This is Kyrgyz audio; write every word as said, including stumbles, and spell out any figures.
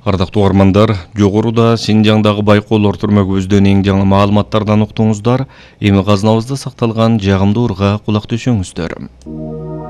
Ардактуу угармандар, жогоруда Синжаңдагы байкоолор түрмөгүбүздөн эң жаңы маалыматтардан уктуңуздар. Эми казынабызда сакталган жагымдуу ырга кулак төшөңүздөр.